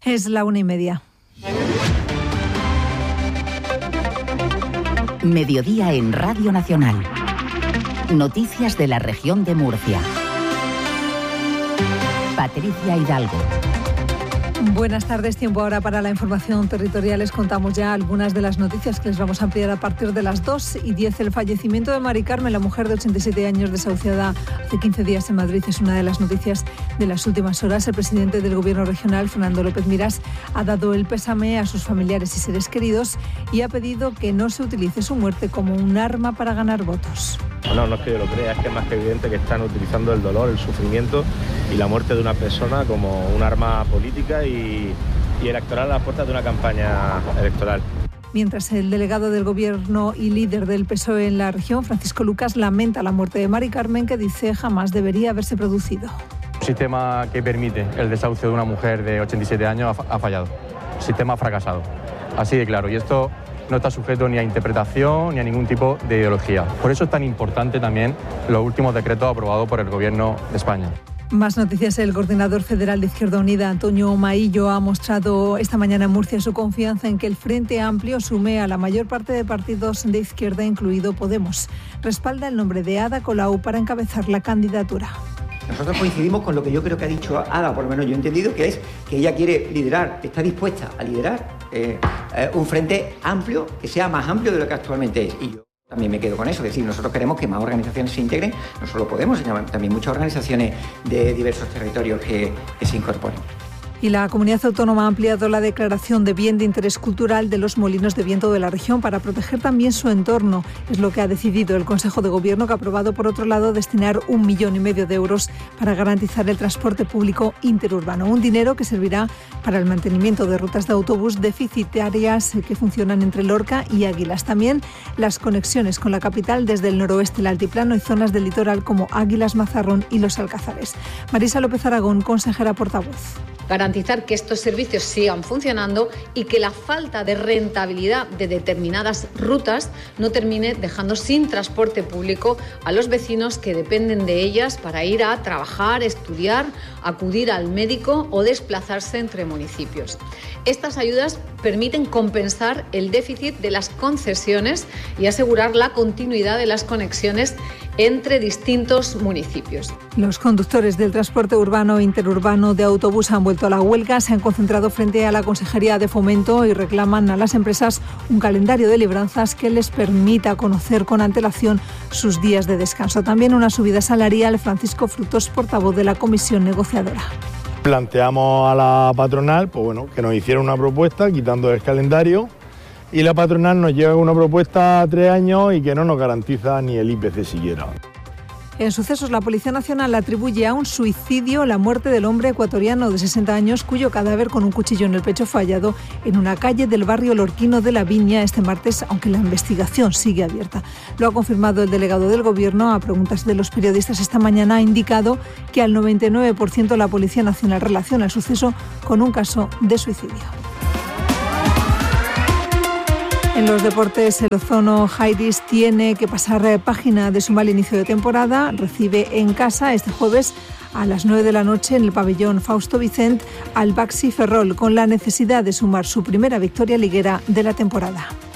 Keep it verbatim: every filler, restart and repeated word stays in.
Es la una y media. Mediodía en Radio Nacional. Noticias de la región de Murcia. Patricia Hidalgo. Buenas tardes, tiempo ahora para la información territorial. Les contamos ya algunas de las noticias que les vamos a ampliar a partir de las dos y diez. El fallecimiento de Mari Carmen, la mujer de ochenta y siete años desahuciada hace quince días en Madrid, es una de las noticias de las últimas horas. El presidente del Gobierno regional, Fernando López Miras, ha dado el pésame a sus familiares y seres queridos y ha pedido que no se utilice su muerte como un arma para ganar votos. No, no es que yo lo crea, es que es más que evidente que están utilizando el dolor, el sufrimiento y la muerte de una persona como un arma política y, y electoral a las puertas de una campaña electoral. Mientras el delegado del Gobierno y líder del P S O E en la región, Francisco Lucas, lamenta la muerte de Mari Carmen, que dice jamás debería haberse producido. Un sistema que permite el desahucio de una mujer de ochenta y siete años ha fallado. Un sistema fracasado. Así de claro. Y esto no está sujeto ni a interpretación ni a ningún tipo de ideología. Por eso es tan importante también los últimos decretos aprobados por el Gobierno de España. Más noticias. El coordinador federal de Izquierda Unida, Antonio Maillo, ha mostrado esta mañana en Murcia su confianza en que el Frente Amplio sume a la mayor parte de partidos de izquierda, incluido Podemos. Respalda el nombre de Ada Colau para encabezar la candidatura. Nosotros coincidimos con lo que yo creo que ha dicho Ada, por lo menos yo he entendido, que es que ella quiere liderar, está dispuesta a liderar eh, eh, un frente amplio, que sea más amplio de lo que actualmente es. Y yo también me quedo con eso, es decir, nosotros queremos que más organizaciones se integren, no solo Podemos, sino también muchas organizaciones de diversos territorios que, que se incorporen. Y la Comunidad Autónoma ha ampliado la declaración de bien de interés cultural de los molinos de viento de la región para proteger también su entorno. Es lo que ha decidido el Consejo de Gobierno, que ha aprobado, por otro lado, destinar un millón y medio de euros para garantizar el transporte público interurbano. Un dinero que servirá para el mantenimiento de rutas de autobús deficitarias que funcionan entre Lorca y Águilas. También las conexiones con la capital desde el noroeste, el altiplano y zonas del litoral como Águilas, Mazarrón y Los Alcázares. Marisa López Aragón, consejera portavoz. Garantizar que estos servicios sigan funcionando y que la falta de rentabilidad de determinadas rutas no termine dejando sin transporte público a los vecinos que dependen de ellas para ir a trabajar, estudiar, acudir al médico o desplazarse entre municipios. Estas ayudas permiten compensar el déficit de las concesiones y asegurar la continuidad de las conexiones entre distintos municipios. Los conductores del transporte urbano e interurbano de autobús han vuelto a la huelga, se han concentrado frente a la Consejería de Fomento y reclaman a las empresas un calendario de libranzas que les permita conocer con antelación sus días de descanso. También una subida salarial. Francisco Frutos, portavoz de la Comisión Negociadora. Planteamos a la patronal, pues bueno, que nos hiciera una propuesta quitando el calendario, y la patronal nos lleva una propuesta a tres años y que no nos garantiza ni el I P C siquiera. En sucesos, la Policía Nacional atribuye a un suicidio la muerte del hombre ecuatoriano de sesenta años cuyo cadáver con un cuchillo en el pecho fue hallado en una calle del barrio lorquino de La Viña este martes, aunque la investigación sigue abierta. Lo ha confirmado el delegado del Gobierno a preguntas de los periodistas esta mañana. Ha indicado que al noventa y nueve por ciento la Policía Nacional relaciona el suceso con un caso de suicidio. En los deportes, el ozono Jairis tiene que pasar página de su mal inicio de temporada. Recibe en casa este jueves a las nueve de la noche en el pabellón Fausto Vicent al Baxi Ferrol, con la necesidad de sumar su primera victoria liguera de la temporada.